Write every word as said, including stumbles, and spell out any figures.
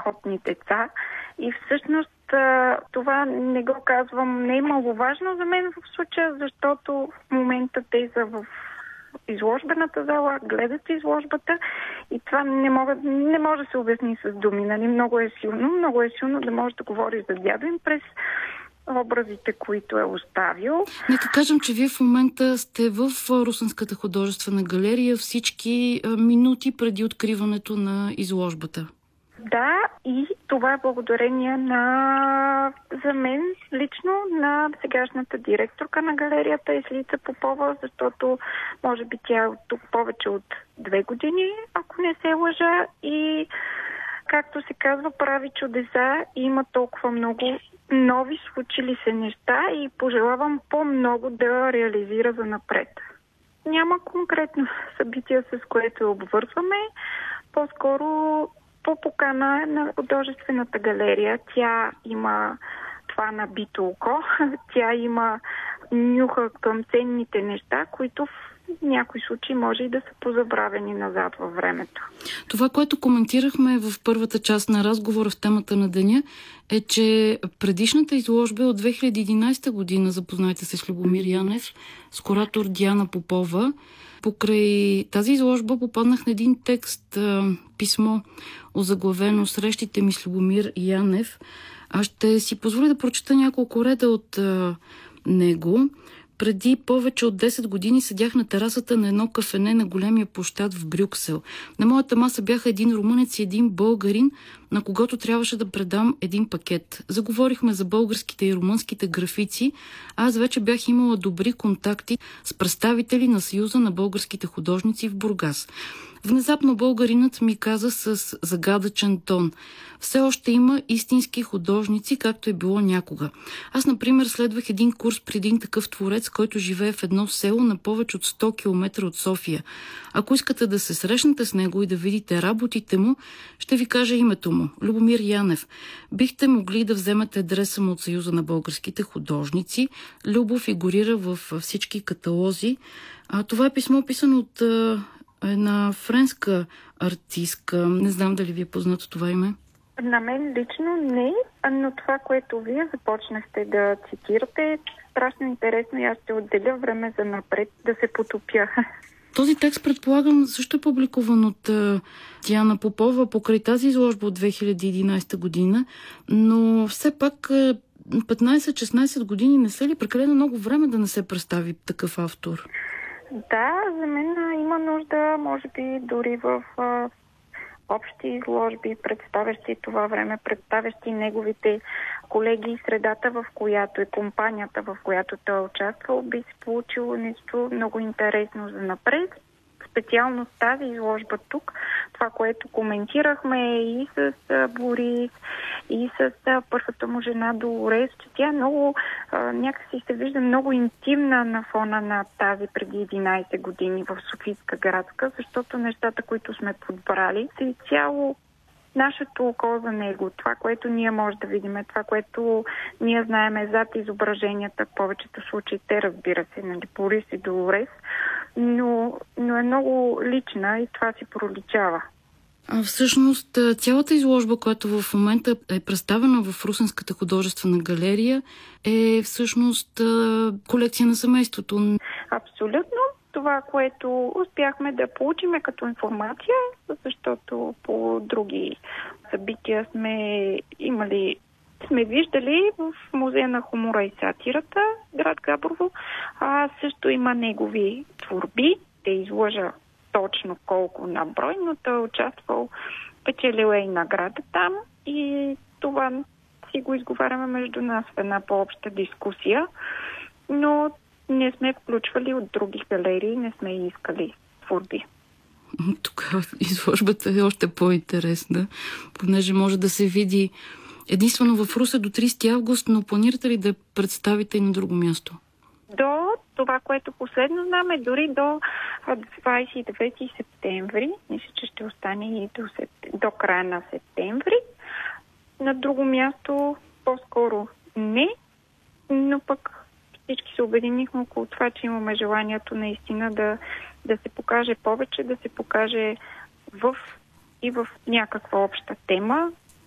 страхотни деца. И всъщност това не го казвам, не е маловажно за мен в случая, защото в момента те са в изложбената зала, гледат изложбата и това не, мога, не може да се обясни с думи. Нали? Много е силно, много е силно да може да говориш за дядо им през образите, които е оставил. Нека кажем, че вие в момента сте в Русенската художествена галерия всички минути преди откриването на изложбата. Да, и това е благодарение на, за мен лично, на сегашната директорка на галерията Ислица Попова, защото може би тя е от тук повече от две години, ако не се лъжа, и както се казва, прави чудеса и има толкова много нови случили се неща и пожелавам по-много да реализира за напред. Няма конкретно събитие, с което обвързваме, по-скоро по покана на художествената галерия. Тя има това набито око, тя има нюха към ценните неща, които в някои случаи може и да са позабравени назад във времето. Това, което коментирахме в първата част на разговора в темата на деня, е, че предишната изложба е от две хиляди и единадесета година, запознайте се с Любомир Янев, с куратор Диана Попова. Покрай тази изложба попаднах на един текст, писмо, озаглавено "Срещите ми с Любомир Янев". Аз ще си позволя да прочета няколко реда от а, него. Преди повече от десет години седях на терасата на едно кафене на големия площад в Брюксел. На моята маса бяха един румънец и един българин, на когото трябваше да предам един пакет. Заговорихме за българските и румънските графици. Аз вече бях имала добри контакти с представители на Съюза на българските художници в Бургас. Внезапно българинът ми каза с загадъчен тон: все още има истински художници, както е било някога. Аз, например, следвах един курс при един такъв творец, който живее в едно село на повече от сто километра от София. Ако искате да се срещнете с него и да видите работите му, ще ви кажа името му – Любомир Янев. Бихте могли да вземете адреса му от Съюза на българските художници. Любо фигурира във всички каталози. А, това е писмо, писано от а, една френска артистка. Не знам дали ви е познато това име. На мен лично не, но това, което вие започнахте да цитирате, е страшно интересно и аз ще отделя време за напред да се потопя. Този текст, предполагам, също е публикуван от uh, Диана Попова покрай тази изложба от две хиляди и единадесета година, но все пак uh, петнадесет-шестнадесет години не са ли прекалено много време да не се представи такъв автор? Да, за мен има нужда, може би дори в uh, общи изложби, представящи това време, представящи неговите колеги и средата, в която е компанията, в която той е участвал, би се получило нещо много интересно за напред. Специално с тази изложба тук, това, което коментирахме и с Борис, и с първата му жена Долорес, че тя много, някакси се вижда много интимна на фона на тази преди единадесет години в Софийска градска, защото нещата, които сме подбрали, са и цяло нашето око за него. Това, което ние може да видим, това, което ние знаем е зад изображенията, в повечето случаи те, разбира се, нали, Борис и Долорес, но, но е много лична и това си проличава. А всъщност цялата изложба, която в момента е представена в Русенската художествена галерия, е всъщност колекция на семейството. Абсолютно. Това, което успяхме да получим като информация, защото по други събития сме имали, сме виждали в Музея на хумора и сатирата, град Габрово, а също има негови творби. Те излъжа точно колко на брой, но той е участвал, печелил е и награда там и това си го изговаряме между нас в една по-обща дискусия, но не сме включвали от други галерии, не сме искали творби. Тогава изложбата е още по-интересна, понеже може да се види единствено в Русе до тридесети август, но планирате ли да представите и на друго място? До това, което последно знам, е дори до двадесет и девети септември. Мисля, че ще остане и до, сеп... до края на септември. На друго място по-скоро не, но пък всички се обединихме около това, че имаме желанието наистина да, да се покаже повече, да се покаже в и в някаква обща тема,